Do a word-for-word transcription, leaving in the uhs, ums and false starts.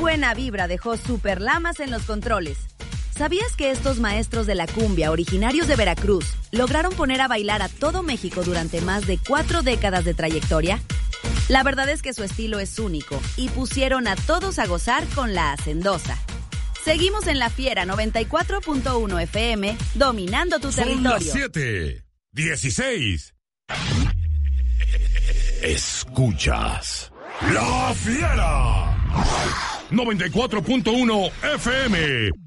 buena vibra dejó Super Lamas en los controles. ¿Sabías que estos maestros de la cumbia, originarios de Veracruz, lograron poner a bailar a todo México durante más de cuatro décadas de trayectoria? La verdad es que su estilo es único y pusieron a todos a gozar con la hacendosa. Seguimos en La Fiera noventa y cuatro punto uno F M, dominando tu Son territorio. las siete, dieciséis. Escuchas La Fiera noventa y cuatro punto uno F M.